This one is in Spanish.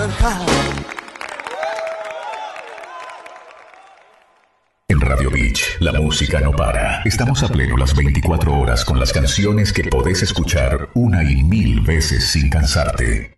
En Radio Beach, la música no para. Estamos a pleno las 24 horas con las canciones que podés escuchar una y mil veces sin cansarte.